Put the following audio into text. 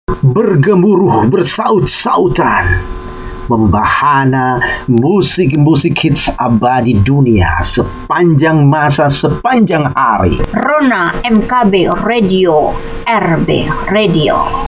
bergemuruh bersaut-sautan, membahana musik-musik hits abadi dunia sepanjang masa, sepanjang hari. Rona MKB Radio, RB Radio.